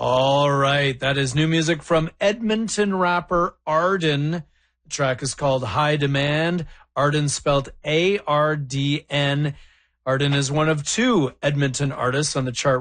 All right. That is new music from Edmonton rapper Arden. The track is called High Demand. Arden spelled Ardn. Arden is one of two Edmonton artists on the chart